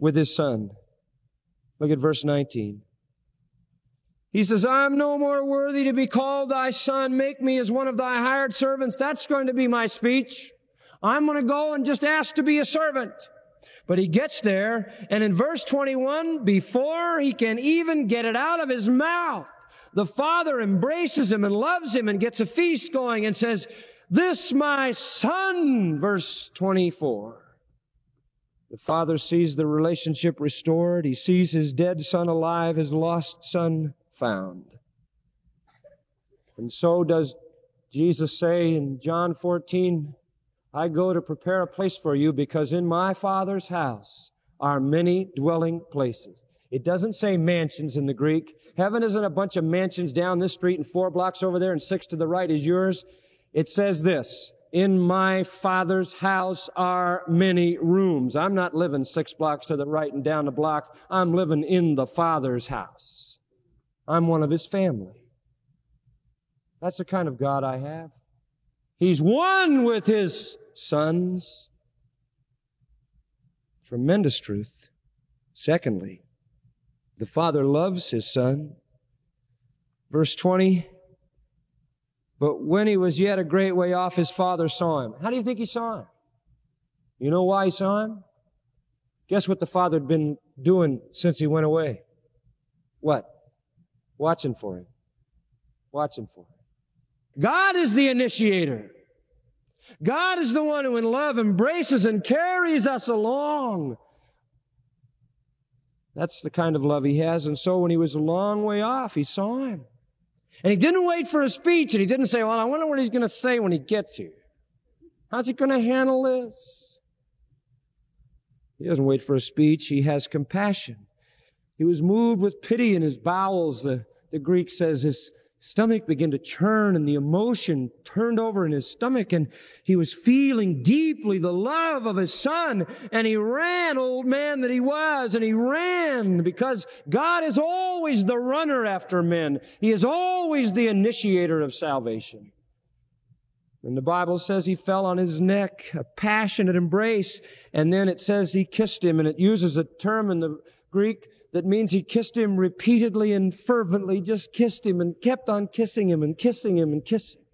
with his Son. Look at verse 19. He says, I'm no more worthy to be called thy son. Make me as one of thy hired servants. That's going to be my speech. I'm going to go and just ask to be a servant. But he gets there, and in verse 21, before he can even get it out of his mouth, the Father embraces him and loves him and gets a feast going and says, this my son, verse 24. The Father sees the relationship restored. He sees his dead son alive, his lost son found. And so does Jesus say in John 14, I go to prepare a place for you because in my Father's house are many dwelling places. It doesn't say mansions in the Greek. Heaven isn't a bunch of mansions down this street and 4 blocks over there and 6 to the right is yours. It says this, in my Father's house are many rooms. I'm not living 6 blocks to the right and down the block. I'm living in the Father's house. I'm one of his family. That's the kind of God I have. He's one with his sons. Tremendous truth. Secondly, the Father loves his Son. Verse 20, but when he was yet a great way off, his Father saw him. How do you think he saw him? You know why he saw him? Guess what the Father had been doing since he went away? What? Watching for him. Watching for him. God is the initiator. God is the one who in love embraces and carries us along. That's the kind of love he has. And so when he was a long way off, he saw him. And he didn't wait for a speech, and he didn't say, well, I wonder what he's going to say when he gets here. How's he going to handle this? He doesn't wait for a speech. He has compassion. He was moved with pity in his bowels. The Greek says his stomach began to churn and the emotion turned over in his stomach and he was feeling deeply the love of his Son, and he ran, old man that he was, and he ran because God is always the runner after men. He is always the initiator of salvation. And the Bible says he fell on his neck, a passionate embrace, and then it says he kissed him, and it uses a term in the Greek that means he kissed him repeatedly and fervently, just kissed him and kept on kissing him and kissing him and kissing.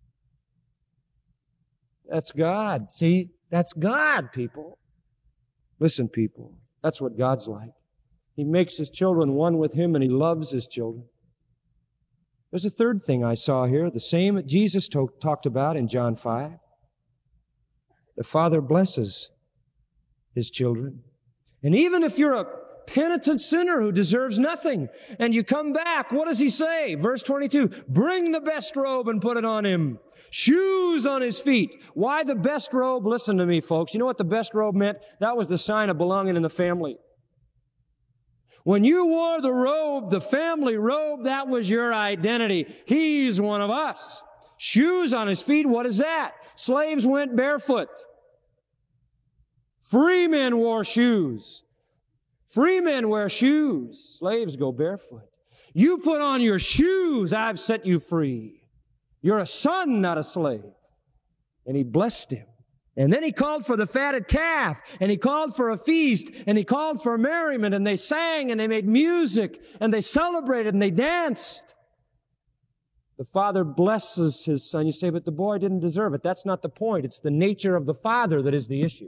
That's God. See, that's God, people. Listen, people, that's what God's like. He makes his children one with him and he loves his children. There's a third thing I saw here, the same that Jesus talked about in John 5. The Father blesses his children. And even if you're a penitent sinner who deserves nothing, and you come back, what does he say? Verse 22, bring the best robe and put it on him. Shoes on his feet. Why the best robe? Listen to me, folks. You know what the best robe meant? That was the sign of belonging in the family. When you wore the robe, the family robe, that was your identity. He's one of us. Shoes on his feet, what is that? Slaves went barefoot. Free men wore shoes. Free men wear shoes. Slaves go barefoot. You put on your shoes, I've set you free. You're a son, not a slave. And he blessed him. And then he called for the fatted calf, and he called for a feast, and he called for merriment, and they sang, and they made music, and they celebrated, and they danced. The Father blesses his Son. You say, but the boy didn't deserve it. That's not the point. It's the nature of the Father that is the issue.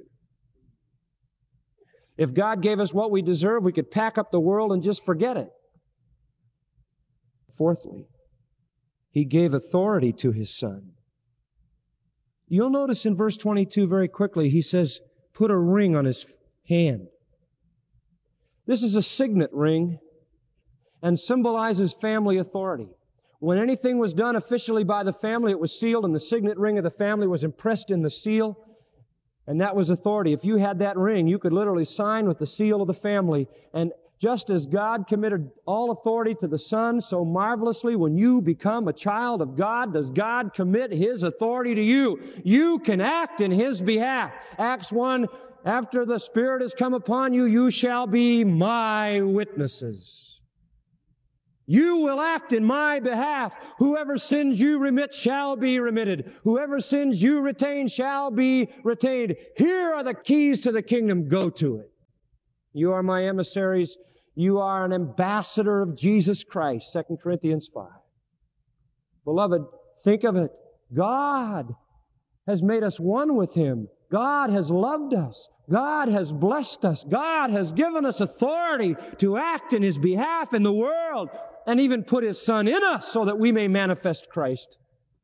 If God gave us what we deserve, we could pack up the world and just forget it. Fourthly, he gave authority to his Son. You'll notice in verse 22 very quickly, he says, put a ring on his hand. This is a signet ring and symbolizes family authority. When anything was done officially by the family, it was sealed, and the signet ring of the family was impressed in the seal. And that was authority. If you had that ring, you could literally sign with the seal of the family. And just as God committed all authority to the Son, so marvelously when you become a child of God, does God commit his authority to you. You can act in his behalf. Acts 1, after the Spirit has come upon you, you shall be my witnesses. You will act in my behalf. Whoever sins you remit shall be remitted. Whoever sins you retain shall be retained. Here are the keys to the kingdom. Go to it. You are my emissaries. You are an ambassador of Jesus Christ, 2 Corinthians 5. Beloved, think of it. God has made us one with Him. God has loved us. God has blessed us. God has given us authority to act in His behalf in the world and even put His Son in us so that we may manifest Christ.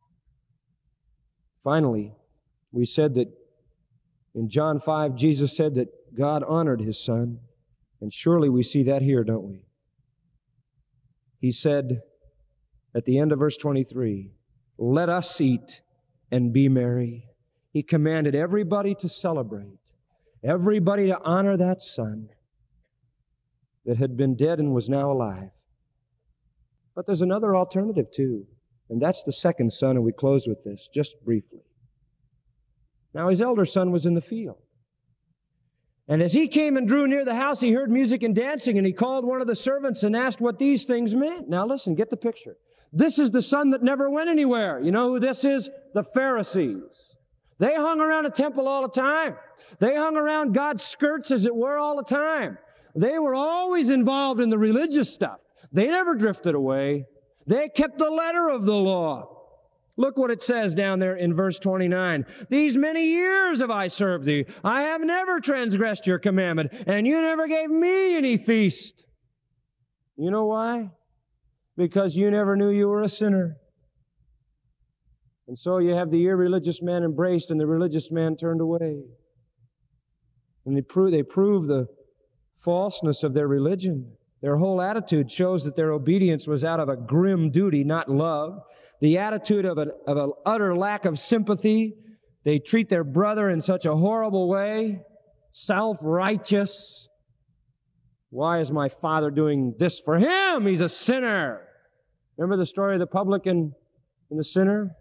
Finally, we said that in John 5, Jesus said that God honored His Son. And surely we see that here, don't we? He said at the end of verse 23, "Let us eat and be merry." He commanded everybody to celebrate, everybody to honor that Son that had been dead and was now alive. But there's another alternative too, and that's the second son, and we close with this just briefly. Now his elder son was in the field. And as he came and drew near the house, he heard music and dancing, and he called one of the servants and asked what these things meant. Now listen, get the picture. This is the son that never went anywhere. You know who this is? The Pharisees. They hung around a temple all the time. They hung around God's skirts, as it were, all the time. They were always involved in the religious stuff. They never drifted away. They kept the letter of the law. Look what it says down there in verse 29. "These many years have I served thee. I have never transgressed your commandment, and you never gave me any feast." You know why? Because you never knew you were a sinner. And so you have the irreligious man embraced and the religious man turned away. And they prove the falseness of their religion. Their whole attitude shows that their obedience was out of a grim duty, not love. The attitude of an utter lack of sympathy. They treat their brother in such a horrible way, self-righteous. Why is my father doing this for him? He's a sinner. Remember the story of the publican and the sinner?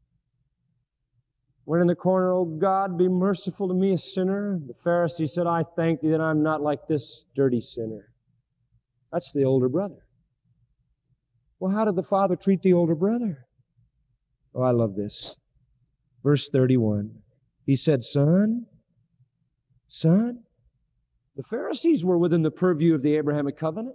Went in the corner, "Oh God, be merciful to me, a sinner." The Pharisee said, "I thank thee that I'm not like this dirty sinner." That's the older brother. Well, how did the father treat the older brother? Oh, I love this. Verse 31. He said, Son. The Pharisees were within the purview of the Abrahamic covenant.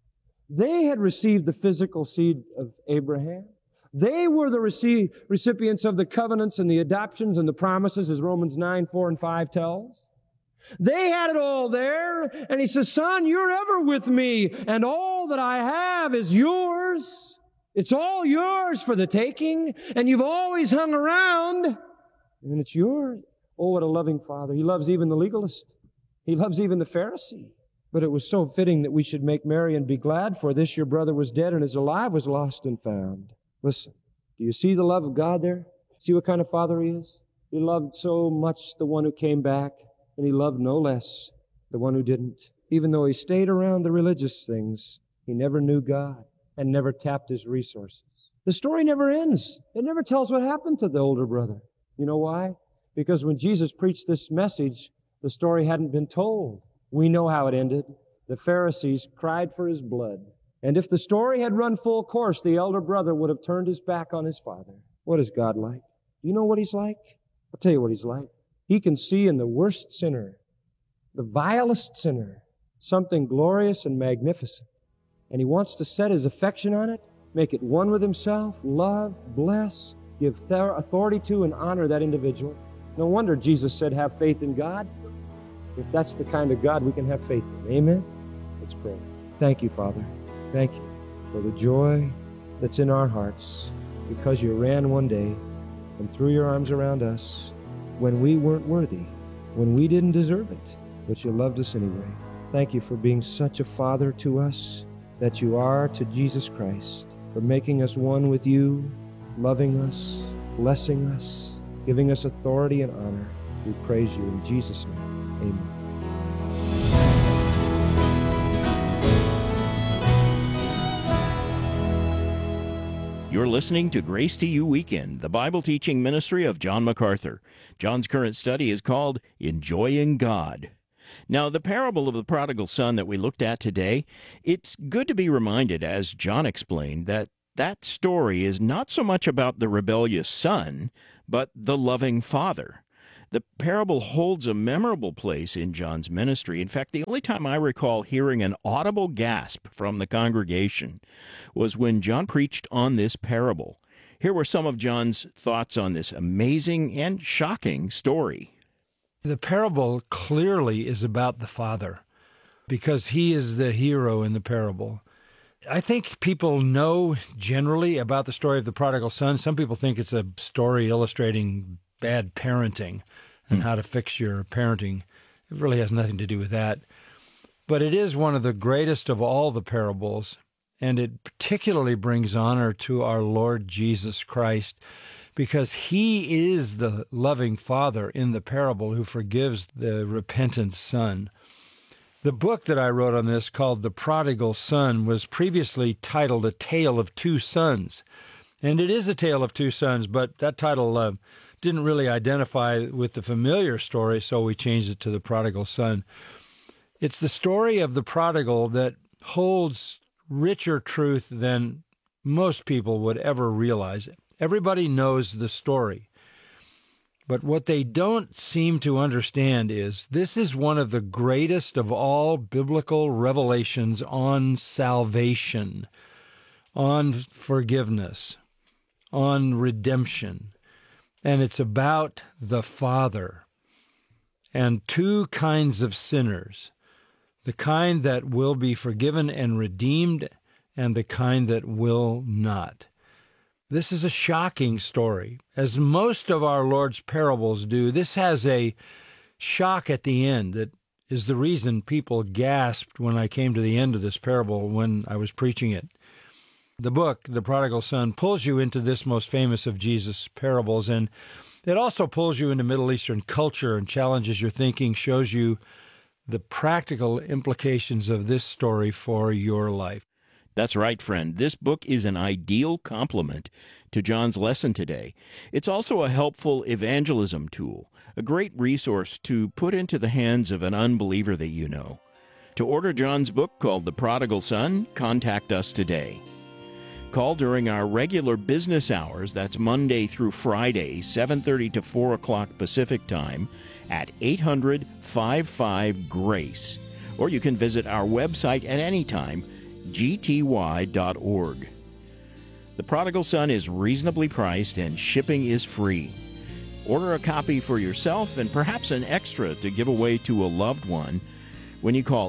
They had received the physical seed of Abraham. They were the recipients of the covenants and the adoptions and the promises, as Romans 9, 4, and 5 tells. They had it all there. And he says, "Son, you're ever with me, and all that I have is yours. It's all yours for the taking, and you've always hung around, and it's yours." Oh, what a loving Father. He loves even the legalist. He loves even the Pharisee. But it was so fitting that we should make merry and be glad, for this your brother was dead and is alive, was lost and found. Listen, do you see the love of God there? See what kind of Father He is? He loved so much the one who came back, and He loved no less the one who didn't. Even though he stayed around the religious things, he never knew God and never tapped His resources. The story never ends. It never tells what happened to the older brother. You know why? Because when Jesus preached this message, the story hadn't been told. We know how it ended. The Pharisees cried for his blood. And if the story had run full course, the elder brother would have turned his back on his father. What is God like? Do you know what He's like? I'll tell you what He's like. He can see in the worst sinner, the vilest sinner, something glorious and magnificent. And He wants to set His affection on it, make it one with Himself, love, bless, give authority to and honor that individual. No wonder Jesus said, have faith in God. If that's the kind of God we can have faith in. Amen? Let's pray. Thank you, Father. Thank you for the joy that's in our hearts because You ran one day and threw Your arms around us when we weren't worthy, when we didn't deserve it, but You loved us anyway. Thank You for being such a Father to us that You are to Jesus Christ, for making us one with You, loving us, blessing us, giving us authority and honor. We praise You in Jesus' name. Amen. You're listening to Grace to You Weekend, the Bible teaching ministry of John MacArthur. John's current study is called Enjoying God. Now, the parable of the prodigal son that we looked at today, it's good to be reminded, as John explained, that story is not so much about the rebellious son, but the loving father. The parable holds a memorable place in John's ministry. In fact, the only time I recall hearing an audible gasp from the congregation was when John preached on this parable. Here were some of John's thoughts on this amazing and shocking story. The parable clearly is about the Father, because he is the hero in the parable. I think people know generally about the story of the prodigal son. Some people think it's a story illustrating bad parenting and how to fix your parenting. It really has nothing to do with that. But it is one of the greatest of all the parables, and it particularly brings honor to our Lord Jesus Christ, because he is the loving Father in the parable who forgives the repentant son. The book that I wrote on this, called The Prodigal Son, was previously titled A Tale of Two Sons. And it is a tale of two sons, but that title didn't really identify with the familiar story, so we changed it to The Prodigal Son. It's the story of the prodigal that holds richer truth than most people would ever realize. Everybody knows the story. But what they don't seem to understand is this is one of the greatest of all biblical revelations on salvation, on forgiveness, on redemption. And it's about the Father and two kinds of sinners, the kind that will be forgiven and redeemed and the kind that will not. This is a shocking story. As most of our Lord's parables do, this has a shock at the end that is the reason people gasped when I came to the end of this parable when I was preaching it. The book, The Prodigal Son, pulls you into this most famous of Jesus' parables, and it also pulls you into Middle Eastern culture and challenges your thinking, shows you the practical implications of this story for your life. That's right, friend. This book is an ideal complement to John's lesson today. It's also a helpful evangelism tool, a great resource to put into the hands of an unbeliever that you know. To order John's book called The Prodigal Son, contact us today. Call during our regular business hours, that's Monday through Friday, 7:30 to 4 o'clock Pacific Time, at 800-55-GRACE. Or you can visit our website at any time, gty.org. The Prodigal Son is reasonably priced and shipping is free. Order a copy for yourself and perhaps an extra to give away to a loved one when you call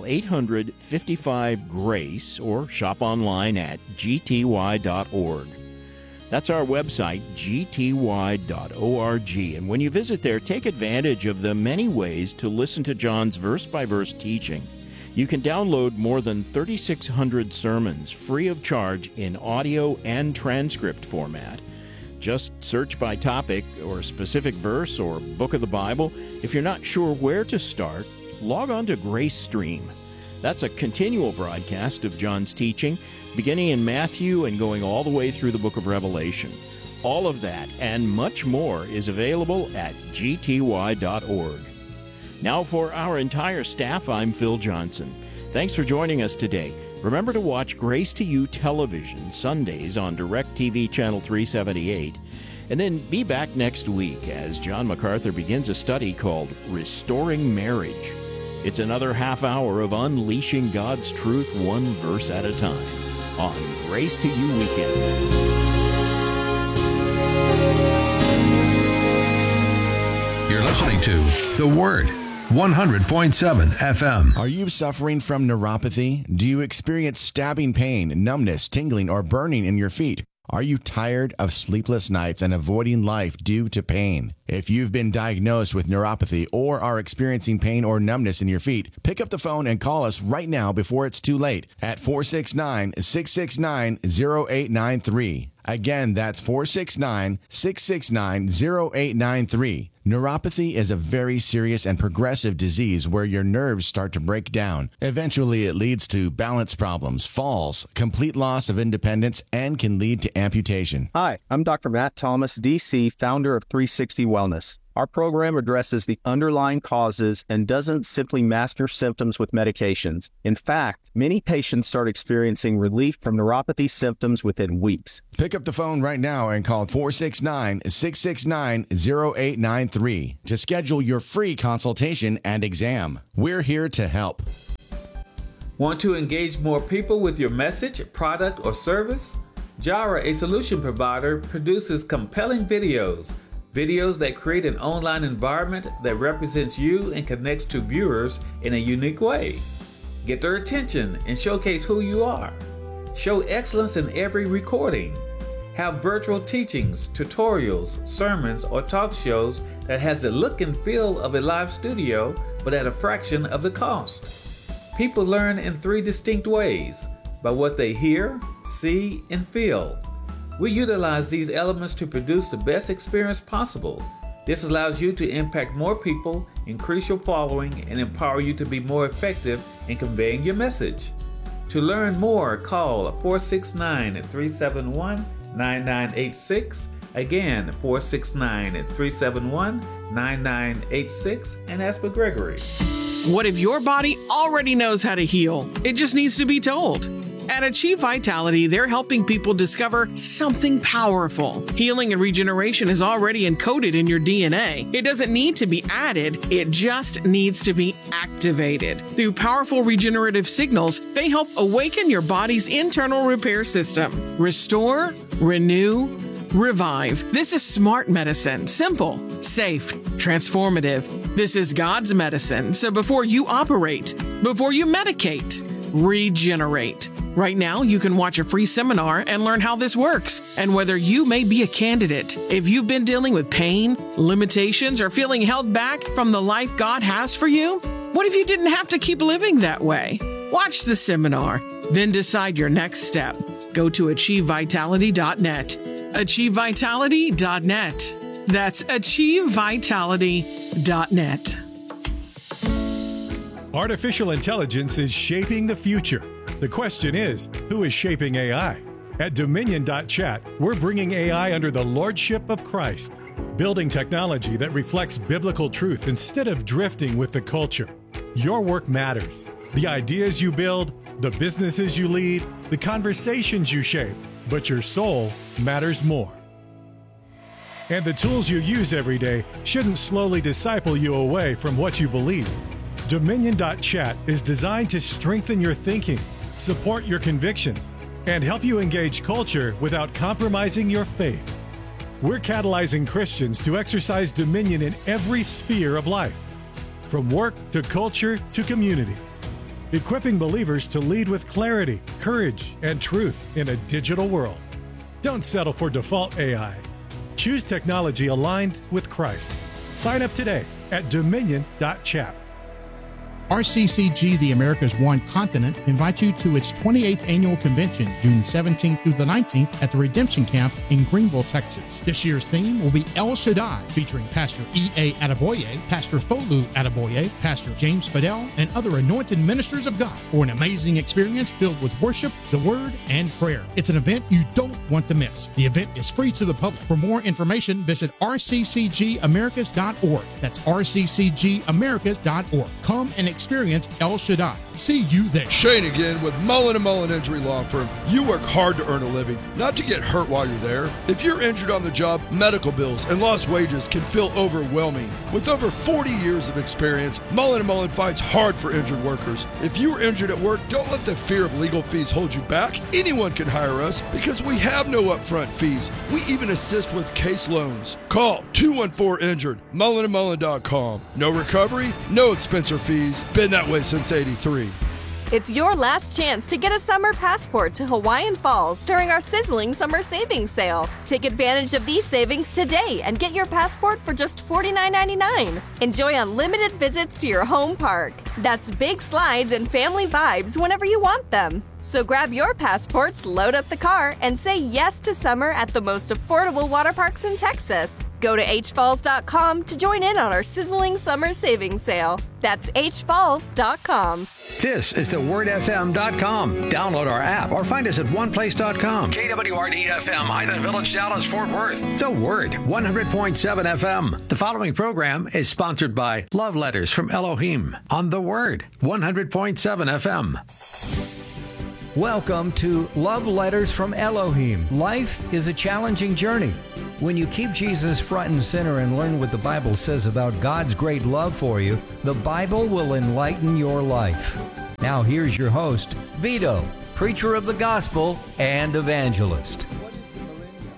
800-55-GRACE or shop online at gty.org. That's our website, gty.org. And when you visit there, take advantage of the many ways to listen to John's verse-by-verse teaching. You can download more than 3,600 sermons free of charge in audio and transcript format. Just search by topic or specific verse or book of the Bible. If you're not sure where to start, log on to Grace Stream. That's a continual broadcast of John's teaching, beginning in Matthew and going all the way through the book of Revelation. All of that and much more is available at gty.org. Now for our entire staff, I'm Phil Johnson. Thanks for joining us today. Remember to watch Grace to You Television Sundays on DirecTV Channel 378. And then be back next week as John MacArthur begins a study called Restoring Marriage. It's another half hour of unleashing God's truth one verse at a time on Grace to You Weekend. You're listening to The Word, 100.7 FM. Are you suffering from neuropathy? Do you experience stabbing pain, numbness, tingling, or burning in your feet? Are you tired of sleepless nights and avoiding life due to pain? If you've been diagnosed with neuropathy or are experiencing pain or numbness in your feet, pick up the phone and call us right now before it's too late at 469-669-0893. Again, that's 469-669-0893. Neuropathy is a very serious and progressive disease where your nerves start to break down. Eventually, it leads to balance problems, falls, complete loss of independence, and can lead to amputation. Hi, I'm Dr. Matt Thomas, DC, founder of 360 Wellness. Our program addresses the underlying causes and doesn't simply mask your symptoms with medications. In fact, many patients start experiencing relief from neuropathy symptoms within weeks. Pick up the phone right now and call 469-669-0893 to schedule your free consultation and exam. We're here to help. Want to engage more people with your message, product, or service? Jara, a solution provider, produces compelling videos that create an online environment that represents you and connects to viewers in a unique way. Get their attention and showcase who you are. Show excellence in every recording. Have virtual teachings, tutorials, sermons, or talk shows that has the look and feel of a live studio, but at a fraction of the cost. People learn in 3 distinct ways: by what they hear, see, and feel. We utilize these elements to produce the best experience possible. This allows you to impact more people, increase your following, and empower you to be more effective in conveying your message. To learn more, call 469-371-9986. Again, 469-371-9986, and ask for Gregory. What if your body already knows how to heal? It just needs to be told. At Achieve Vitality, they're helping people discover something powerful. Healing and regeneration is already encoded in your DNA. It doesn't need to be added, it just needs to be activated. Through powerful regenerative signals, they help awaken your body's internal repair system. Restore, renew, revive. This is smart medicine. Simple, safe, transformative. This is God's medicine. So before you operate, before you medicate, regenerate. Right now, you can watch a free seminar and learn how this works and whether you may be a candidate. If you've been dealing with pain, limitations, or feeling held back from the life God has for you, what if you didn't have to keep living that way? Watch the seminar, then decide your next step. Go to achievevitality.net. achievevitality.net. That's achievevitality.net. Artificial intelligence is shaping the future. The question is, who is shaping AI? At Dominion.chat, we're bringing AI under the lordship of Christ, building technology that reflects biblical truth instead of drifting with the culture. Your work matters. The ideas you build, the businesses you lead, the conversations you shape, but your soul matters more. And the tools you use every day shouldn't slowly disciple you away from what you believe. Dominion.chat is designed to strengthen your thinking, support your convictions, and help you engage culture without compromising your faith. We're catalyzing Christians to exercise dominion in every sphere of life, from work to culture to community, equipping believers to lead with clarity, courage, and truth in a digital world. Don't settle for default AI. Choose technology aligned with Christ. Sign up today at Dominion.chat. RCCG, the America's One Continent, invites you to its 28th annual convention, June 17th through the 19th at the Redemption Camp in Greenville, Texas. This year's theme will be El Shaddai, featuring Pastor E.A. Adeboye, Pastor Folu Adeboye, Pastor James Fidel, and other anointed ministers of God for an amazing experience filled with worship, the Word, and prayer. It's an event you don't want to miss. The event is free to the public. For more information, visit rccgamericas.org. That's rccgamericas.org. Come and experience El Shaddai. See you there. Shane again with Mullen & Mullen Injury Law Firm. You work hard to earn a living, not to get hurt while you're there. If you're injured on the job, medical bills and lost wages can feel overwhelming. With over 40 years of experience, Mullen & Mullen fights hard for injured workers. If you are injured at work, don't let the fear of legal fees hold you back. Anyone can hire us because we have no upfront fees. We even assist with case loans. Call 214-INJURED, mullenandmullen.com. No recovery, no expense or fees. Been that way since '83. It's your last chance to get a summer passport to Hawaiian Falls during our sizzling summer savings sale. Take advantage of these savings today and get your passport for just $49.99. Enjoy unlimited visits to your home park. That's big slides and family vibes whenever you want them. So grab your passports, load up the car, and say yes to summer at the most affordable water parks in Texas. Go Go to hfalls.com to join in on our sizzling summer savings sale. That's hfalls.com. This is thewordfm.com. Download our app or find us at oneplace.com. KWRD-FM, Highland Village, Dallas, Fort Worth. The Word, 100.7 FM. The following program is sponsored by Love Letters from Elohim on The Word, 100.7 FM. Welcome to Love Letters from Elohim. Life is a challenging journey. When you keep Jesus front and center and learn what the Bible says about God's great love for you, the Bible will enlighten your life. Now here's your host, Vito, preacher of the gospel and evangelist. What is the millennium?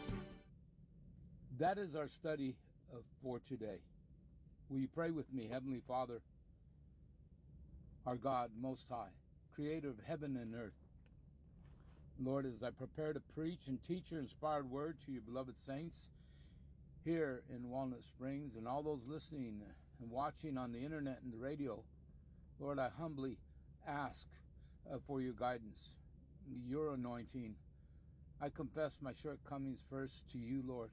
That is our study for today. Will you pray with me? Heavenly Father, our God Most High, creator of heaven and earth. Lord, as I prepare to preach and teach your inspired word to your beloved saints here in Walnut Springs and all those listening and watching on the internet and the radio, Lord, I humbly ask for your guidance, your anointing. I confess my shortcomings first to you, Lord,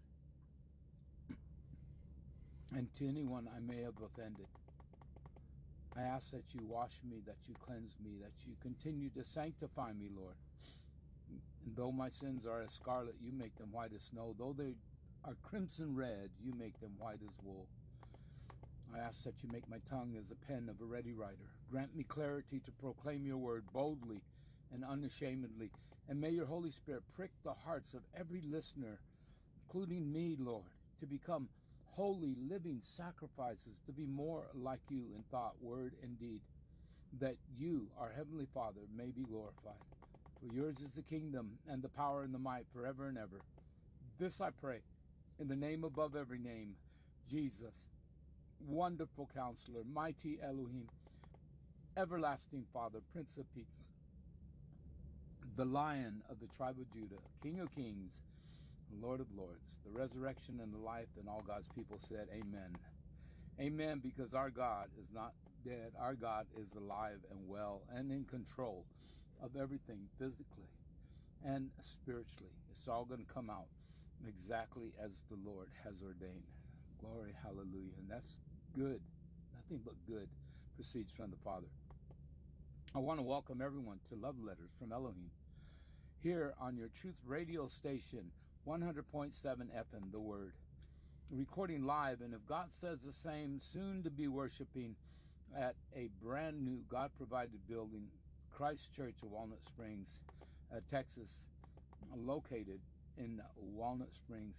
and to anyone I may have offended. I ask that you wash me, that you cleanse me, that you continue to sanctify me, Lord. And though my sins are as scarlet, you make them white as snow. Though they are crimson red, you make them white as wool. I ask that you make my tongue as a pen of a ready writer. Grant me clarity to proclaim your word boldly and unashamedly. And may your Holy Spirit prick the hearts of every listener, including me, Lord, to become holy, living sacrifices, to be more like you in thought, word, and deed, that you, our Heavenly Father, may be glorified. For yours is the kingdom and the power and the might forever and ever. This I pray, in the name above every name, Jesus, wonderful Counselor, mighty Elohim, everlasting Father, Prince of Peace, the Lion of the tribe of Judah, King of kings, Lord of lords, the resurrection and the life, and all God's people said, amen. Amen, because our God is not dead. Our God is alive and well and in control of everything physically and spiritually. It's all going to come out exactly as the Lord has ordained. Glory, hallelujah. And that's good. Nothing but good proceeds from the Father. I want to welcome everyone to Love Letters from Elohim here on your Truth Radio station, 100.7 FM, The Word. Recording live, and if God says the same, soon to be worshiping at a brand new God-provided building, Christ Church of Walnut Springs, Texas, located in Walnut Springs.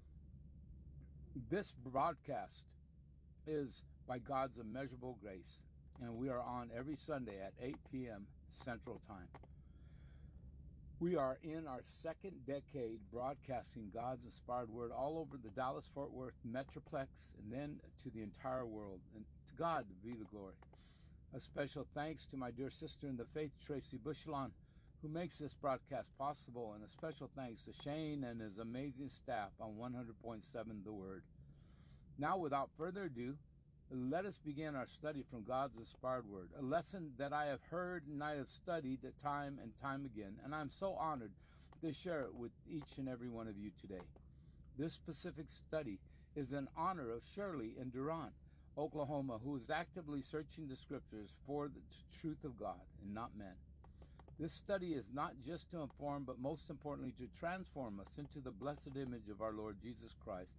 This broadcast is by God's immeasurable grace, and we are on every Sunday at 8 p.m. Central Time. We are in our second decade broadcasting God's inspired word all over the Dallas-Fort Worth Metroplex and then to the entire world. And to God be the glory. A special thanks to my dear sister in the faith, Tracy Bushelon, who makes this broadcast possible, and a special thanks to Shane and his amazing staff on 100.7 The Word. Now, without further ado, let us begin our study from God's inspired word, a lesson that I have heard and I have studied time and time again, and I'm so honored to share it with each and every one of you today. This specific study is in honor of Shirley in Durant, Oklahoma, who is actively searching the scriptures for the truth of God and not men. This study is not just to inform, but most importantly to transform us into the blessed image of our Lord Jesus Christ,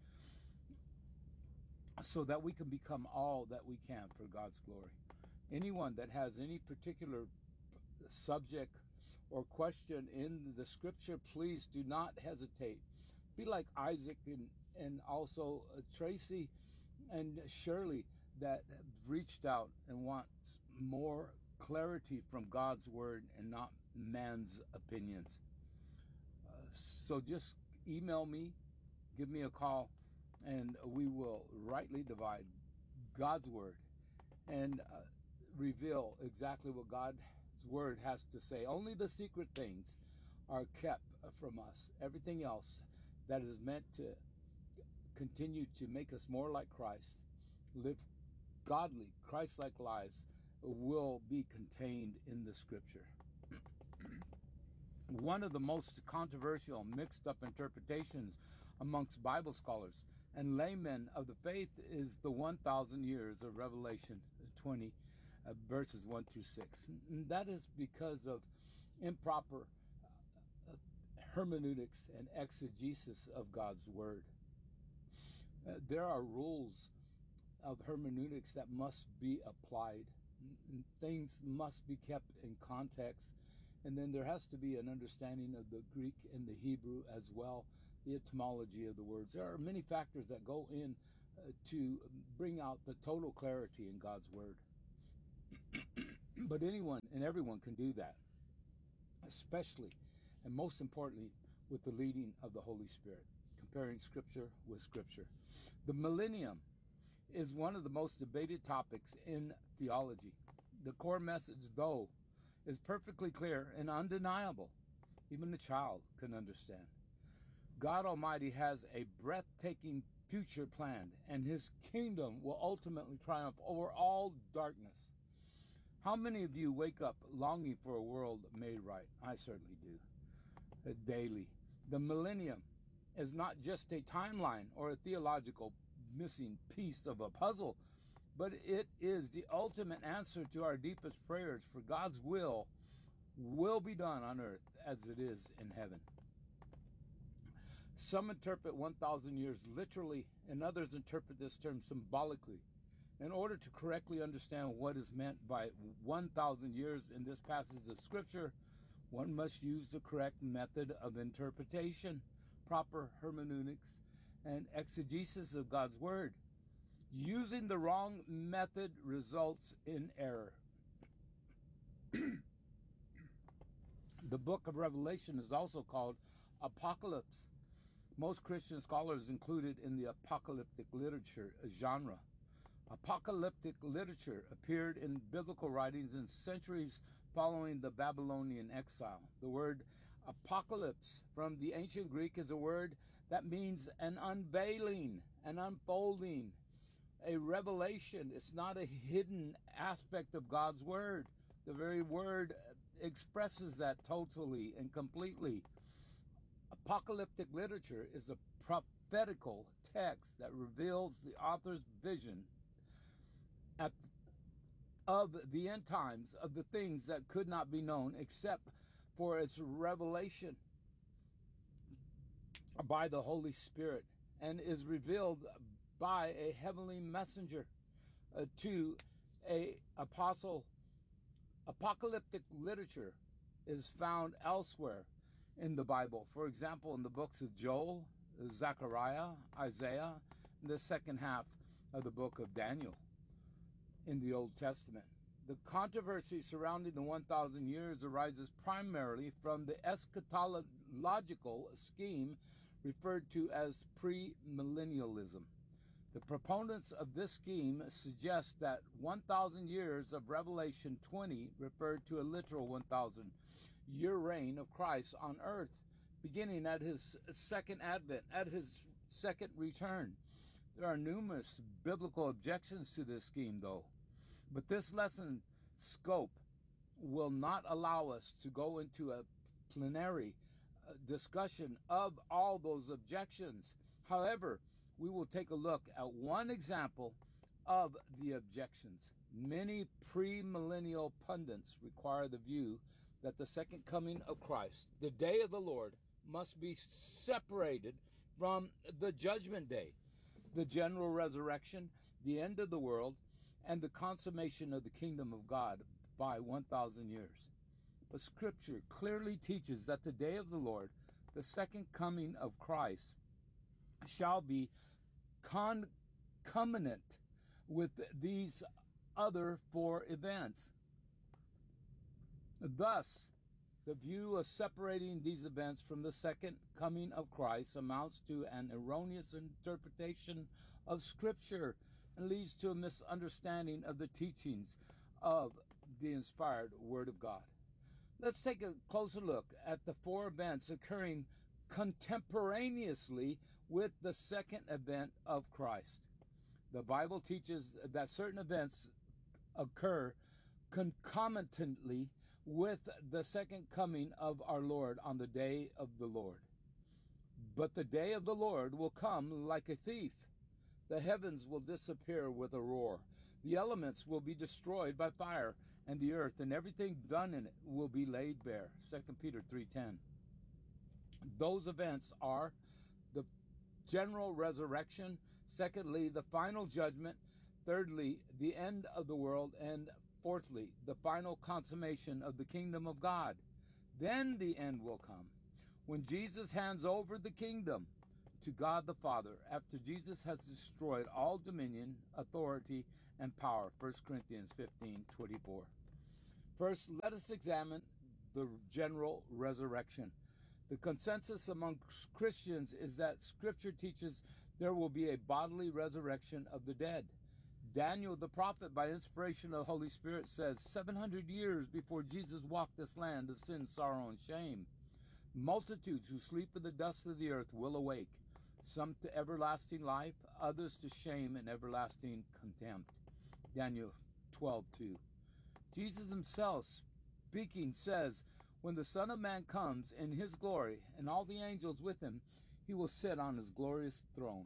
so that we can become all that we can for God's glory. Anyone that has any particular subject or question in the scripture, please do not hesitate. Be like Isaac and also Tracy and Shirley that have reached out and want more clarity from God's word and not man's opinions. So just email me, give me a call, and we will rightly divide God's word and reveal exactly what God's word has to say. Only the secret things are kept from us. Everything else that is meant to continue to make us more like Christ, live godly, Christ-like lives, will be contained in the scripture. One of the most controversial, mixed-up interpretations amongst Bible scholars and laymen of the faith is the 1,000 years of Revelation 20, verses 1 through 6. And that is because of improper hermeneutics and exegesis of God's word. There are rules of hermeneutics that must be applied. Things must be kept in context. And then there has to be an understanding of the Greek and the Hebrew as well, the etymology of the words. There are many factors that go in to bring out the total clarity in God's word. But anyone and everyone can do that, especially and most importantly with the leading of the Holy Spirit, comparing Scripture with Scripture. The millennium is one of the most debated topics in theology. The core message, though, is perfectly clear and undeniable. Even a child can understand. God Almighty has a breathtaking future planned, and His kingdom will ultimately triumph over all darkness. How many of you wake up longing for a world made right? I certainly do. Daily. The millennium is not just a timeline or a theological missing piece of a puzzle, but it is the ultimate answer to our deepest prayers for God's will be done on earth as it is in heaven. Some interpret 1,000 years literally, and others interpret this term symbolically. In order to correctly understand what is meant by 1,000 years in this passage of Scripture, one must use the correct method of interpretation, proper hermeneutics, and exegesis of God's Word. Using the wrong method results in error. The book of Revelation is also called Apocalypse. Most Christian scholars include it in the apocalyptic literature genre. Apocalyptic literature appeared in biblical writings in centuries following the Babylonian exile. The word apocalypse from the ancient Greek is a word that means an unveiling, an unfolding, a revelation. It's not a hidden aspect of God's word. The very word expresses that totally and completely. Apocalyptic literature is a prophetical text that reveals the author's vision of the end times, of the things that could not be known except for its revelation by the Holy Spirit, and is revealed by a heavenly messenger to an apostle. Apocalyptic literature is found elsewhere in the Bible. For example, in the books of Joel, Zechariah, Isaiah, and the second half of the book of Daniel in the Old Testament. The controversy surrounding the 1,000 years arises primarily from the eschatological scheme referred to as premillennialism. The proponents of this scheme suggest that 1,000 years of Revelation 20 referred to a literal 1,000-year reign of Christ on earth, beginning at His second advent, at His second return. There are numerous biblical objections to this scheme, though. But this lesson scope will not allow us to go into a plenary discussion of all those objections. However, we will take a look at one example of the objections. Many premillennial pundits require the view that the second coming of Christ, the day of the Lord, must be separated from the judgment day, the general resurrection, the end of the world, and the consummation of the kingdom of God by 1,000 years. But Scripture clearly teaches that the day of the Lord, the second coming of Christ, shall be concomitant with these other four events. Thus, the view of separating these events from the second coming of Christ amounts to an erroneous interpretation of Scripture and leads to a misunderstanding of the teachings of the inspired Word of God. Let's take a closer look at the four events occurring contemporaneously with the second event of Christ. The Bible teaches that certain events occur concomitantly with the second coming of our Lord on the day of the Lord. But the day of the Lord will come like a thief. The heavens will disappear with a roar. The elements will be destroyed by fire, and the earth and everything done in it will be laid bare. 2 Peter 3:10. Those events are the general resurrection, secondly, the final judgment, thirdly, the end of the world, and fourthly, the final consummation of the kingdom of God. Then the end will come, when Jesus hands over the kingdom to God the Father, after Jesus has destroyed all dominion, authority, and power. 1 Corinthians 15:24. First, let us examine the general resurrection. The consensus among Christians is that Scripture teaches there will be a bodily resurrection of the dead. Daniel the prophet, by inspiration of the Holy Spirit, says 700 years before Jesus walked this land of sin, sorrow, and shame, multitudes who sleep in the dust of the earth will awake, some to everlasting life, others to shame and everlasting contempt. Daniel 12:2. Jesus himself, speaking, says, when the Son of Man comes in his glory and all the angels with him, he will sit on his glorious throne.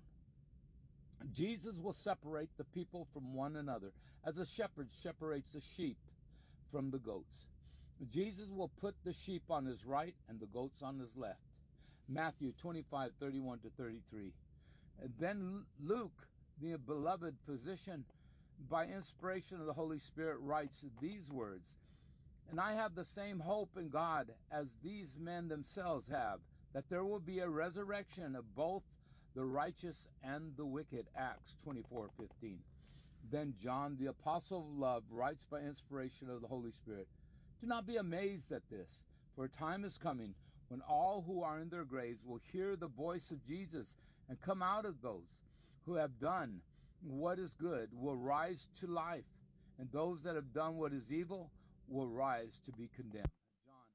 Jesus will separate the people from one another, as a shepherd separates the sheep from the goats. Jesus will put the sheep on his right and the goats on his left. Matthew 25:31-33. And then Luke, the beloved physician, by inspiration of the Holy Spirit, writes these words, and I have the same hope in God as these men themselves have, that there will be a resurrection of both the righteous and the wicked. Acts 24:15. Then John, the apostle of love, writes by inspiration of the Holy Spirit, do not be amazed at this, for a time is coming when all who are in their graves will hear the voice of Jesus and come out. Of those who have done what is good will rise to life, and those that have done what is evil will rise to be condemned. John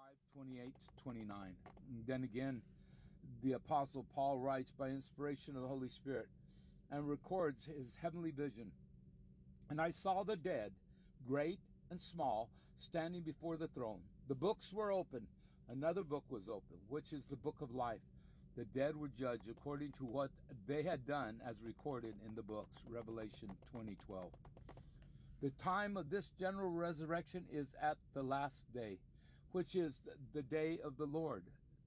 5:28-29. Then again, the Apostle Paul writes by inspiration of the Holy Spirit and records his heavenly vision. And I saw the dead, great and small, standing before the throne. The books were open. Another book was open, which is the book of life. The dead were judged according to what they had done, as recorded in the books. Revelation 20:12. The time of this general resurrection is at the last day, which is the day of the Lord,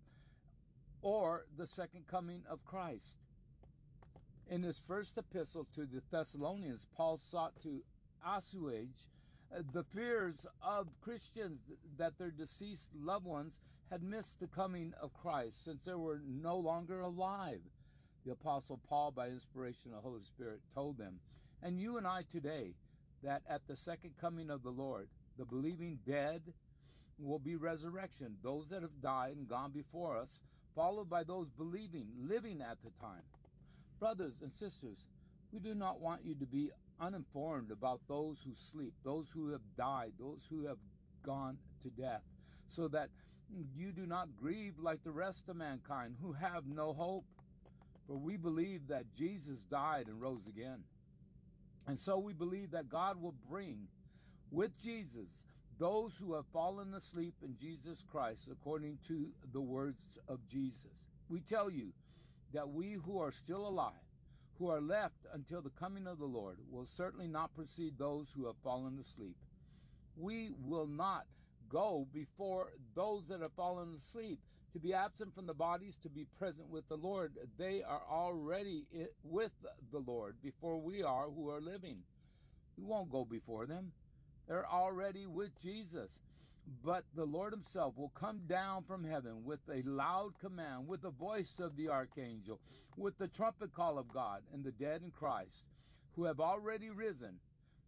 or the second coming of Christ. In his first epistle to the Thessalonians, Paul sought to assuage the fears of Christians that their deceased loved ones had missed the coming of Christ, since they were no longer alive. The Apostle Paul, by inspiration of the Holy Spirit, told them, and you and I today, that at the second coming of the Lord, the believing dead will be resurrection, those that have died and gone before us, followed by those believing, living at the time. Brothers and sisters, we do not want you to be uninformed about those who sleep, those who have died, those who have gone to death, so that you do not grieve like the rest of mankind who have no hope. For we believe that Jesus died and rose again. And so we believe that God will bring with Jesus those who have fallen asleep in Jesus Christ, according to the words of Jesus. We tell you that we who are still alive, who are left until the coming of the Lord, will certainly not precede those who have fallen asleep. We will not go before those that have fallen asleep. To be absent from the bodies, to be present with the Lord. They are already with the Lord before we are who are living. We won't go before them. They're already with Jesus. But the Lord himself will come down from heaven with a loud command, with the voice of the archangel, with the trumpet call of God, and the dead in Christ, who have already risen,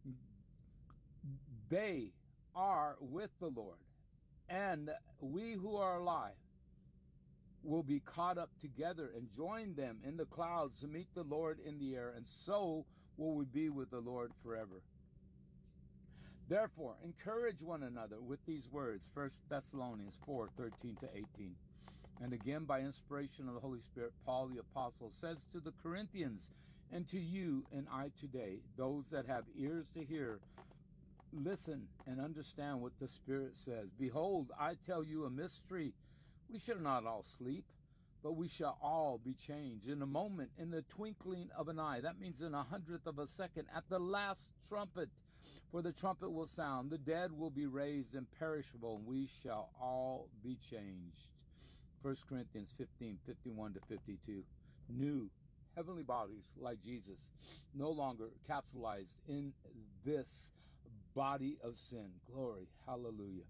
they are with the Lord. And we who are alive will be caught up together and join them in the clouds to meet the Lord in the air, and so will we be with the Lord forever. Therefore, encourage one another with these words, 1 Thessalonians 4:13-18. And again, by inspiration of the Holy Spirit, Paul the Apostle says to the Corinthians, and to you and I today, those that have ears to hear, listen and understand what the Spirit says. Behold, I tell you a mystery. We shall not all sleep, but we shall all be changed in a moment, in the twinkling of an eye. That means in 100th of a second, at the last trumpet. For the trumpet will sound, the dead will be raised imperishable, and we shall all be changed. 1 Corinthians 15:51-52. New heavenly bodies like Jesus, no longer capsulized in this body of sin. Glory, hallelujah.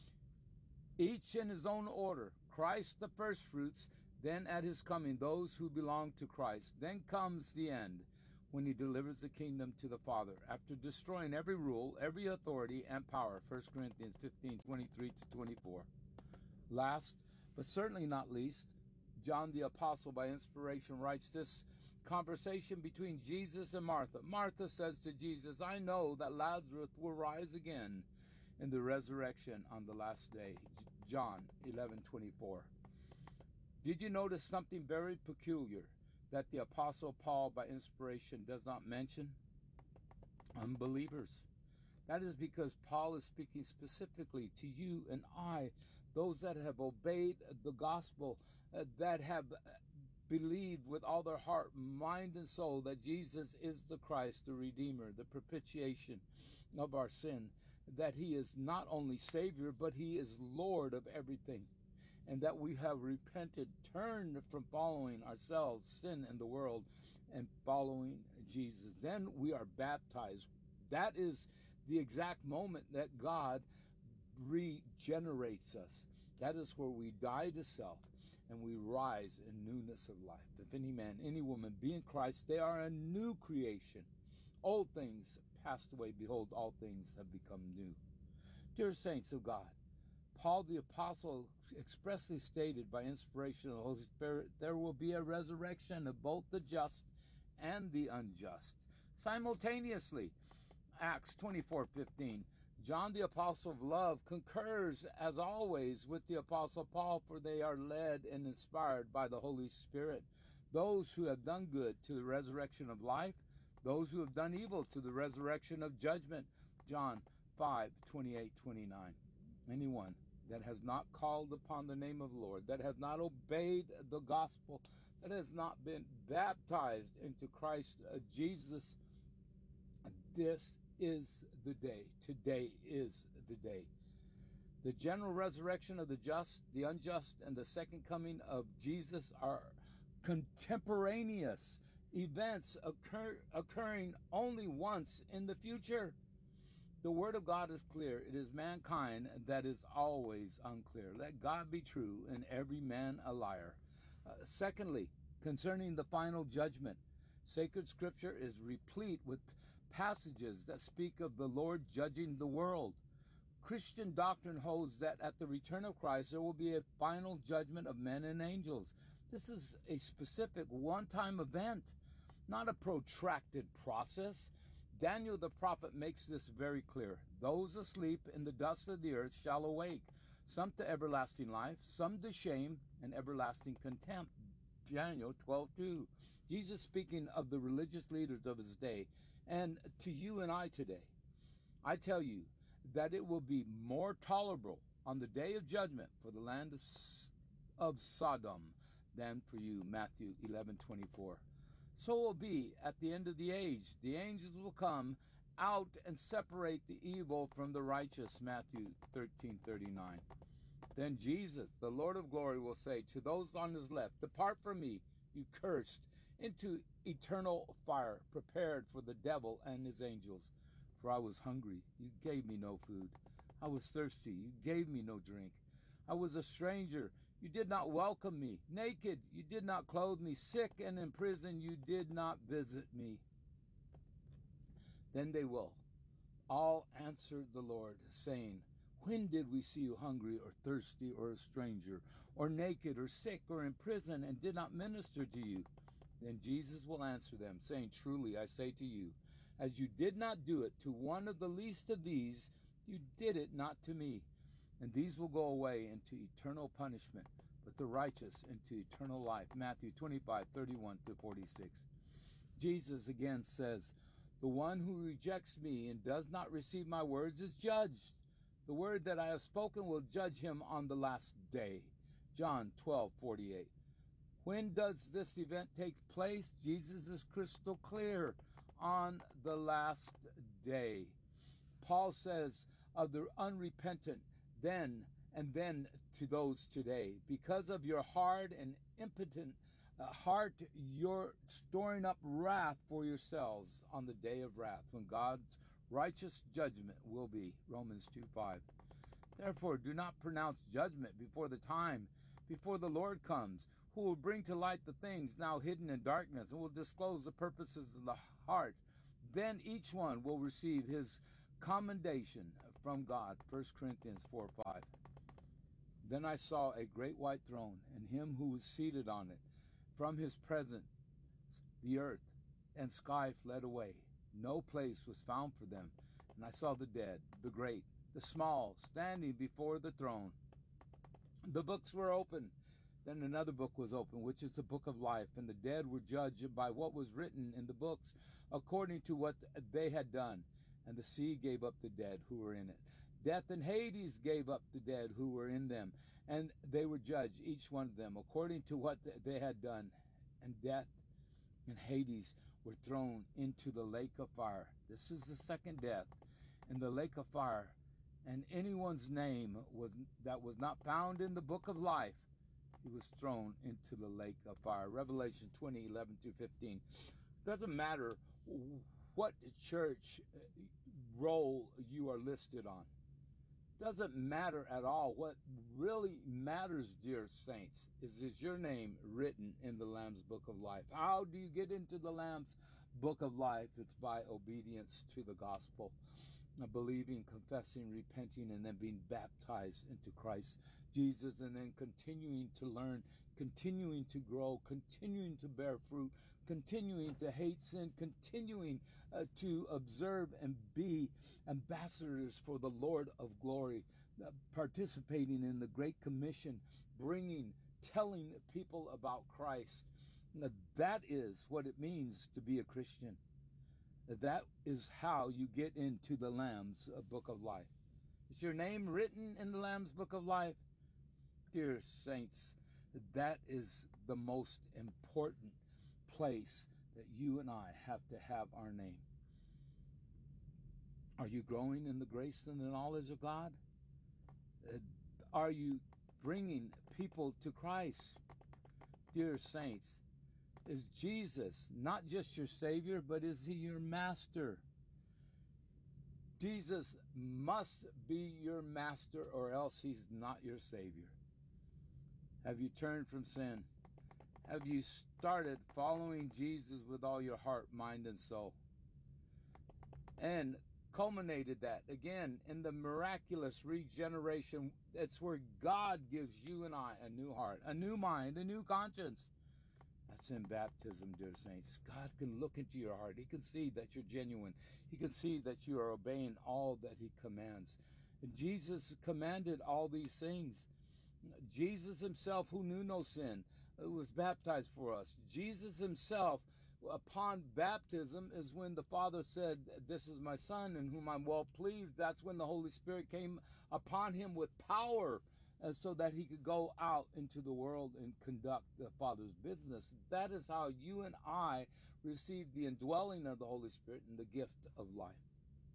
Each in his own order. Christ the first fruits, then at his coming, those who belong to Christ. Then comes the end, when he delivers the kingdom to the Father, after destroying every rule, every authority, and power. 1 Corinthians 15:23-24. Last, but certainly not least, John the Apostle, by inspiration, writes this conversation between Jesus and Martha. Martha says to Jesus, I know that Lazarus will rise again in the resurrection on the last day. John 11:24. Did you notice something very peculiar that the Apostle Paul, by inspiration, does not mention? Unbelievers. That is because Paul is speaking specifically to you and I, those that have obeyed the gospel, that have believed with all their heart, mind, and soul that Jesus is the Christ, the Redeemer, the propitiation of our sin, that he is not only Savior, but he is Lord of everything, and that we have repented, turned from following ourselves, sin in the world, and following Jesus. Then we are baptized. That is the exact moment that God regenerates us. That is where we die to self and we rise in newness of life. If any man, any woman be in Christ, they are a new creation. Old things passed away. Behold, all things have become new. Dear saints of God, Paul the Apostle expressly stated by inspiration of the Holy Spirit, there will be a resurrection of both the just and the unjust simultaneously. Acts 24:15. John the Apostle of love concurs, as always, with the Apostle Paul, for they are led and inspired by the Holy Spirit. Those who have done good to the resurrection of life, those who have done evil to the resurrection of judgment. John 5:28-29. Anyone that has not called upon the name of the Lord, that has not obeyed the gospel, that has not been baptized into Christ Jesus, this is the day. Today is the day. The general resurrection of the just, the unjust, and the second coming of Jesus are contemporaneous events occurring only once in the future. The word of God is clear. It is mankind that is always unclear. Let God be true and every man a liar. Secondly, concerning the final judgment, sacred scripture is replete with passages that speak of the Lord judging the world. Christian doctrine holds that at the return of Christ there will be a final judgment of men and angels. This is a specific one-time event, not a protracted process. Daniel the prophet makes this very clear. Those asleep in the dust of the earth shall awake, some to everlasting life, some to shame and everlasting contempt. Daniel 12:2. Jesus speaking of the religious leaders of his day, and to you and I today, I tell you that it will be more tolerable on the day of judgment for the land of Sodom than for you. Matthew 11:24. So it will be at the end of the age. The angels will come out and separate the evil from the righteous. Matthew 13:39. Then Jesus, the Lord of glory, will say to those on his left, depart from me, you cursed, into eternal fire, prepared for the devil and his angels. For I was hungry, you gave me no food. I was thirsty, you gave me no drink. I was a stranger, you did not welcome me. Naked, you did not clothe me. Sick and in prison, you did not visit me. Then they will all answer the Lord, saying, when did we see you hungry or thirsty or a stranger or naked or sick or in prison and did not minister to you? Then Jesus will answer them, saying, truly I say to you, as you did not do it to one of the least of these, you did it not to me. And these will go away into eternal punishment, but the righteous into eternal life. Matthew 25:31-46. Jesus again says, the one who rejects me and does not receive my words is judged. The word that I have spoken will judge him on the last day. John 12:48. When does this event take place? Jesus is crystal clear: on the last day. Paul says of the unrepentant then and then to those today, because of your hard and impotent heart, you're storing up wrath for yourselves on the day of wrath, when God's righteous judgment will be. Romans 2:5. Therefore, do not pronounce judgment before the time, before the Lord comes, who will bring to light the things now hidden in darkness, and will disclose the purposes of the heart. Then each one will receive his commendation from God. 1 Corinthians 4:5. Then I saw a great white throne, and him who was seated on it. From his presence the earth and sky fled away. No place was found for them. And I saw the dead, the great, the small, standing before the throne. The books were open. Then another book was opened, which is the book of life. And the dead were judged by what was written in the books, according to what they had done. And the sea gave up the dead who were in it. Death and Hades gave up the dead who were in them. And they were judged, each one of them, according to what they had done. And death and Hades were thrown into the lake of fire. This is the second death, in the lake of fire. And anyone's name that was not found in the book of life, he was thrown into the lake of fire. Revelation 20:11-15. Doesn't matter what church role you are listed on. Doesn't matter at all. What really matters, dear saints, is your name written in the Lamb's Book of Life. How do you get into the Lamb's Book of Life? It's by obedience to the gospel, believing, confessing, repenting, and then being baptized into Christ Jesus, and then continuing to learn, continuing to grow, continuing to bear fruit, continuing to hate sin, continuing to observe and be ambassadors for the Lord of glory, participating in the Great Commission, telling people about Christ. Now, that is what it means to be a Christian. That is how you get into the Lamb's Book of Life. Is your name written in the Lamb's Book of Life? Dear saints, that is the most important place that you and I have to have our name. Are you growing in the grace and the knowledge of God? Are you bringing people to Christ? Dear saints, is Jesus not just your Savior, but is he your master? Jesus must be your master, or else he's not your Savior. Have you turned from sin? Have you started following Jesus with all your heart, mind, and soul? And culminated that, again, in the miraculous regeneration. It's where God gives you and I a new heart, a new mind, a new conscience. That's in baptism, dear saints. God can look into your heart. He can see that you're genuine. He can see that you are obeying all that he commands. And Jesus commanded all these things. Jesus himself, who knew no sin, was baptized for us. Jesus himself, upon baptism, is when the Father said, "This is my Son in whom I'm well pleased." That's when the Holy Spirit came upon him with power, so that he could go out into the world and conduct the Father's business. That is how you and I receive the indwelling of the Holy Spirit and the gift of life.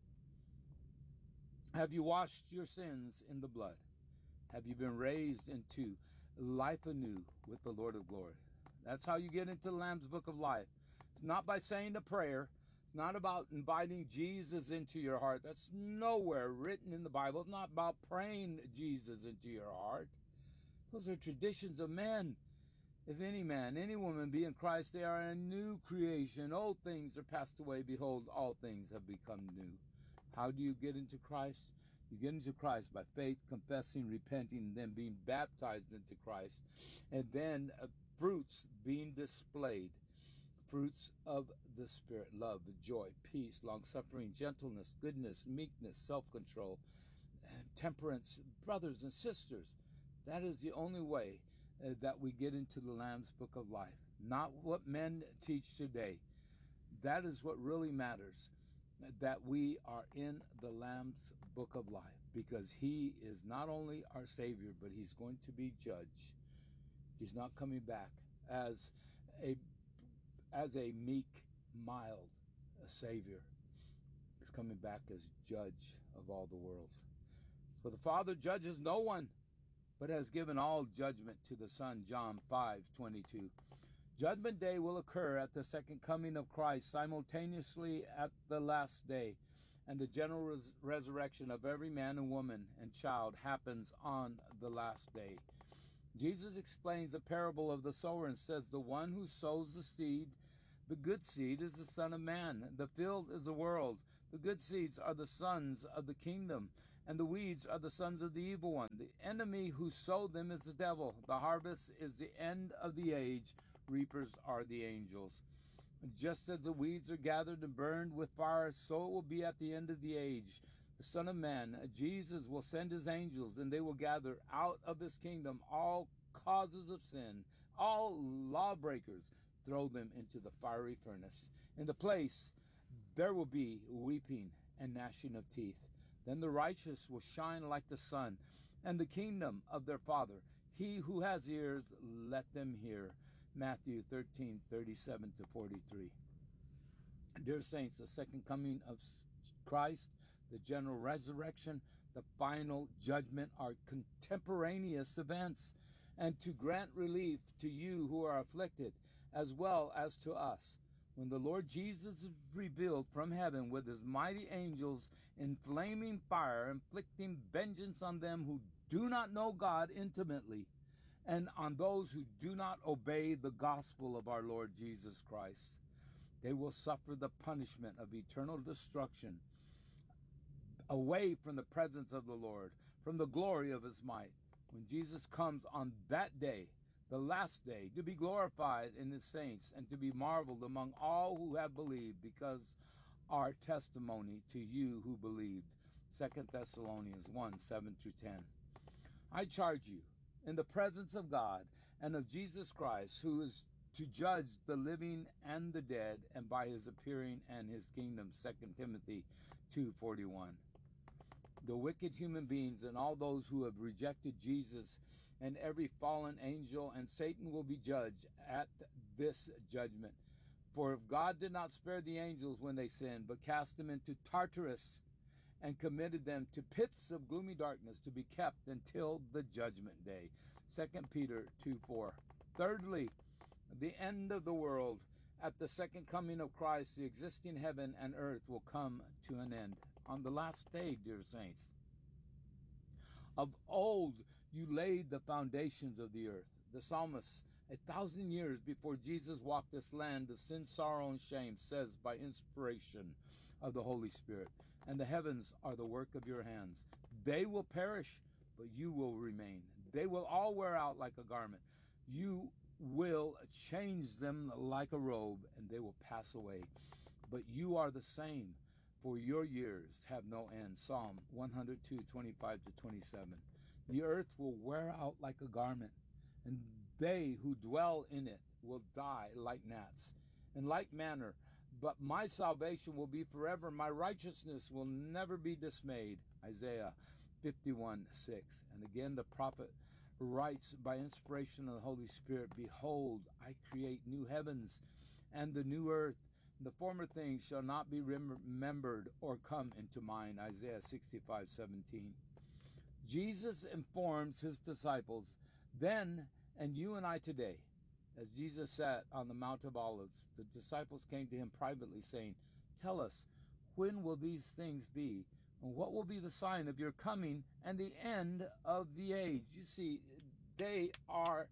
Have you washed your sins in the blood? Have you been raised into life anew with the Lord of glory? That's how you get into the Lamb's Book of Life. It's not by saying a prayer. It's not about inviting Jesus into your heart. That's nowhere written in the Bible. It's not about praying Jesus into your heart. Those are traditions of men. If any man, any woman be in Christ, they are a new creation. Old things are passed away. Behold, all things have become new. How do you get into Christ? You get into Christ by faith, confessing, repenting, and then being baptized into Christ. And then fruits being displayed. Fruits of the Spirit: love, joy, peace, long-suffering, gentleness, goodness, meekness, self-control, and temperance. Brothers and sisters, that is the only way that we get into the Lamb's Book of Life. Not what men teach today. That is what really matters, that we are in the Lamb's Book of Life, because he is not only our Savior, but he's going to be judge. He's not coming back as a meek, mild Savior. He's coming back as judge of all the world. For the Father judges no one, but has given all judgment to the Son. John 5:22. Judgment day will occur at the second coming of Christ, simultaneously at the last day, and the general resurrection of every man and woman and child happens on the last day. Jesus explains the parable of the sower and says, the one who sows the seed, the good seed, is the Son of Man. The field is the world. The good seeds are the sons of the kingdom, and the weeds are the sons of the evil one. The enemy who sowed them is the devil. The harvest is the end of the age. Reapers are the angels. Just as the weeds are gathered and burned with fire, so it will be at the end of the age. The Son of Man, Jesus, will send his angels, and they will gather out of his kingdom all causes of sin, all lawbreakers, throw them into the fiery furnace. In the place there will be weeping and gnashing of teeth. Then the righteous will shine like the sun, and the kingdom of their Father. He who has ears, let them hear. Matthew 13:37-43. Dear saints, the second coming of Christ, the general resurrection, the final judgment are contemporaneous events, and to grant relief to you who are afflicted, as well as to us. When the Lord Jesus is revealed from heaven with his mighty angels in flaming fire, inflicting vengeance on them who do not know God intimately, and on those who do not obey the gospel of our Lord Jesus Christ, they will suffer the punishment of eternal destruction away from the presence of the Lord, from the glory of his might. When Jesus comes on that day, the last day, to be glorified in his saints and to be marveled among all who have believed, because our testimony to you who believed. 2 Thessalonians 1:7-10. I charge you in the presence of God and of Jesus Christ, who is to judge the living and the dead, and by his appearing and his kingdom. 2 Timothy 2:41. The wicked human beings and all those who have rejected Jesus and every fallen angel and Satan will be judged at this judgment. For if God did not spare the angels when they sinned, but cast them into Tartarus and committed them to pits of gloomy darkness to be kept until the judgment day. 2 Peter 2:4. Thirdly, the end of the world. At the second coming of Christ, the existing heaven and earth will come to an end. On the last day, dear saints, of old you laid the foundations of the earth. The psalmist, 1,000 years before Jesus walked this land of sin, sorrow, and shame, says by inspiration of the Holy Spirit, and the heavens are the work of your hands. They will perish, but you will remain. They will all wear out like a garment. You will change them like a robe, and they will pass away. But you are the same, for your years have no end. Psalm 102:25-27. The earth will wear out like a garment, and they who dwell in it will die like gnats. In like manner, but my salvation will be forever. My righteousness will never be dismayed. Isaiah 51:6. And again, the prophet writes by inspiration of the Holy Spirit, behold, I create new heavens and the new earth. The former things shall not be remembered or come into mind. Isaiah 65:17. Jesus informs his disciples then, and you and I today. As Jesus sat on the Mount of Olives, the disciples came to him privately, saying, tell us, when will these things be? And what will be the sign of your coming and the end of the age? You see, they are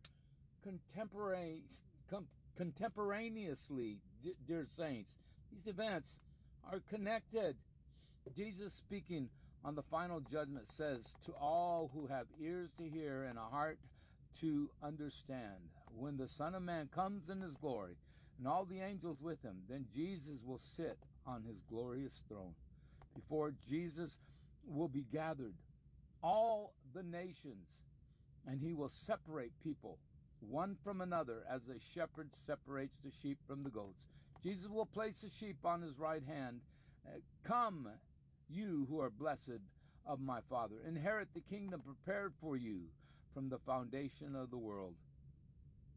contemporaneously, dear saints. These events are connected. Jesus, speaking on the final judgment, says to all who have ears to hear and a heart to understand, when the Son of Man comes in his glory and all the angels with him, then Jesus will sit on his glorious throne. Before Jesus will be gathered all the nations, and he will separate people one from another as a shepherd separates the sheep from the goats. Jesus will place the sheep on his right hand. Come, you who are blessed of my Father, inherit the kingdom prepared for you from the foundation of the world.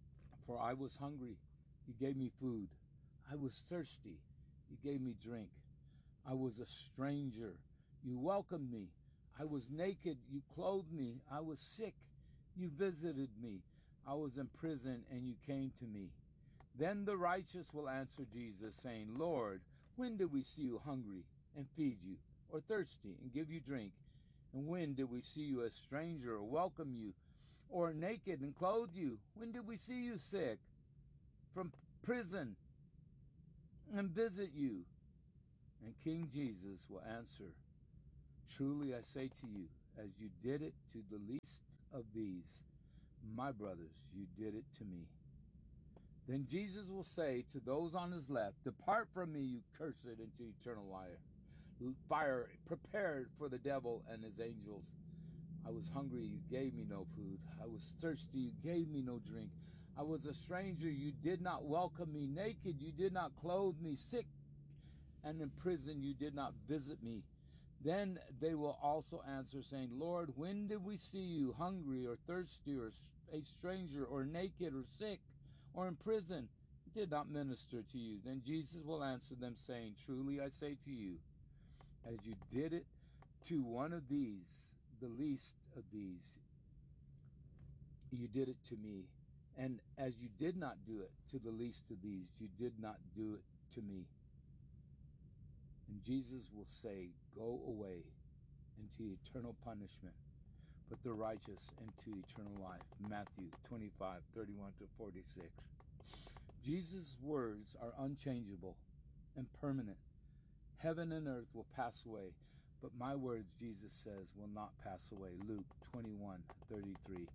For I was hungry, you gave me food. I was thirsty, you gave me drink. I was a stranger, you welcomed me. I was naked, you clothed me. I was sick, you visited me. I was in prison, and you came to me. Then the righteous will answer Jesus, saying, Lord, when did we see you hungry and feed you, or thirsty and give you drink? And when did we see you a stranger or welcome you, or naked and clothe you? When did we see you sick, from prison, and visit you? And King Jesus will answer, truly I say to you, as you did it to the least of these, my brothers, you did it to me. Then Jesus will say to those on his left, depart from me, you cursed, into eternal fire prepared for the devil and his angels. I was hungry, you gave me no food. I was thirsty, you gave me no drink. I was a stranger, you did not welcome me. Naked, you did not clothe me. Sick and in prison, you did not visit me. Then they will also answer, saying, Lord, when did we see you hungry or thirsty or a stranger or naked or sick or in prison? We did not minister to you. Then Jesus will answer them, saying, truly I say to you, as you did it to one of these, the least of these, you did it to me. And as you did not do it to the least of these, you did not do it to me. And Jesus will say, go away into eternal punishment, but the righteous into eternal life. Matthew 25:31-46. Jesus' words are unchangeable and permanent. Heaven and earth will pass away, but my words, Jesus says, will not pass away. Luke 21:33.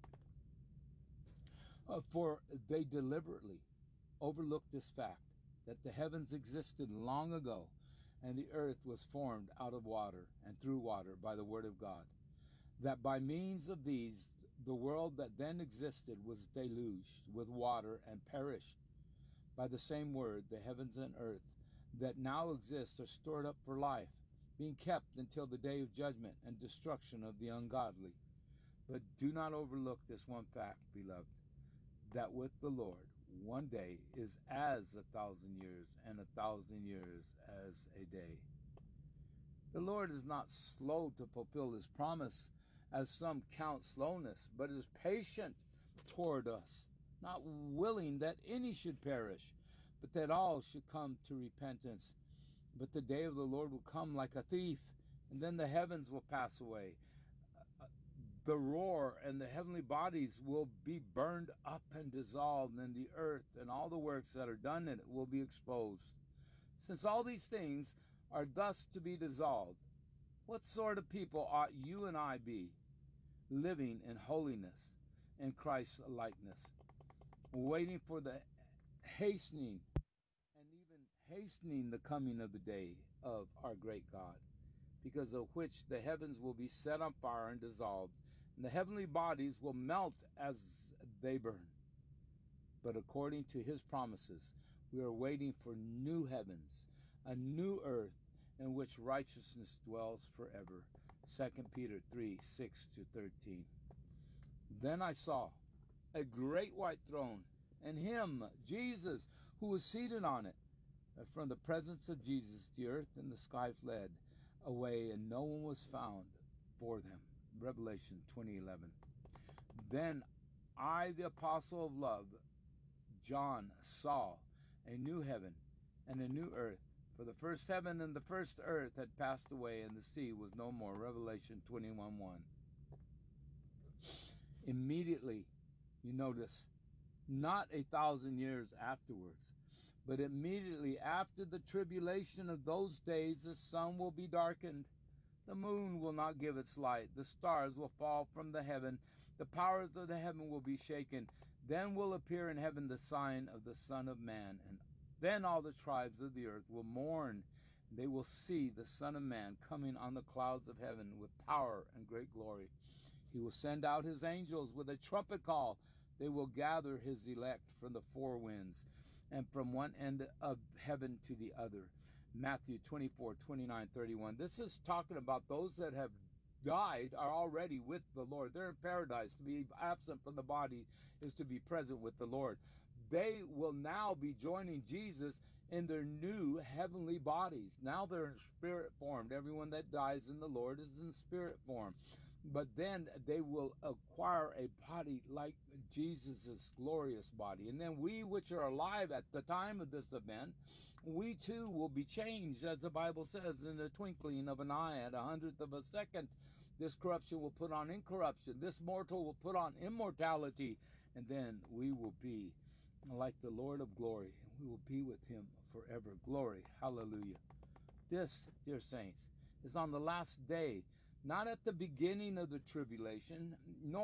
For they deliberately overlooked this fact, that the heavens existed long ago, and the earth was formed out of water and through water by the word of God, that by means of these the world that then existed was deluged with water and perished. By the same word, the heavens and earth that now exist are stored up for life, being kept until the day of judgment and destruction of the ungodly. But do not overlook this one fact, beloved, that with the Lord, one day is as 1,000 years, and 1,000 years as a day. The Lord is not slow to fulfill his promise, as some count slowness, but is patient toward us, not willing that any should perish, but that all should come to repentance. But the day of the Lord will come like a thief, and then the heavens will pass away. The roar and the heavenly bodies will be burned up and dissolved, and the earth and all the works that are done in it will be exposed. Since all these things are thus to be dissolved, what sort of people ought you and I be, living in holiness and Christ's likeness, waiting for the hastening the coming of the day of our great God, because of which the heavens will be set on fire and dissolved, and the heavenly bodies will melt as they burn. But according to his promises, we are waiting for new heavens, a new earth, in which righteousness dwells forever. 2 Peter 3:6-13. Then I saw a great white throne, and him, Jesus, who was seated on it. From the presence of Jesus, the earth and the sky fled away, and no one was found for them. Revelation 20:11. Then I, the apostle of love, John, saw a new heaven and a new earth, for the first heaven and the first earth had passed away, and the sea was no more. Revelation 21:1. Immediately, you notice, not 1,000 years afterwards, but immediately after the tribulation of those days, the sun will be darkened, the moon will not give its light, the stars will fall from the heaven, the powers of the heaven will be shaken. Then will appear in heaven the sign of the Son of Man, and then all the tribes of the earth will mourn. They will see the Son of Man coming on the clouds of heaven with power and great glory. He will send out his angels with a trumpet call. They will gather his elect from the four winds, and from one end of heaven to the other. Matthew 24:29-31. This is talking about those that have died are already with the Lord. They're in paradise. To be absent from the body is to be present with the Lord. they will now be joining Jesus in their new heavenly bodies. Now they're in spirit formed. Everyone that dies in the Lord is in spirit form. But then they will acquire a body like Jesus' glorious body. And then we which are alive at the time of this event, we too will be changed, as the Bible says, in the twinkling of an eye, at 100th of a second. This corruption will put on incorruption. This mortal will put on immortality. And then we will be like the Lord of glory. And we will be with him forever. Glory. Hallelujah. This, dear saints, is on the last day, not at the beginning of the tribulation, nor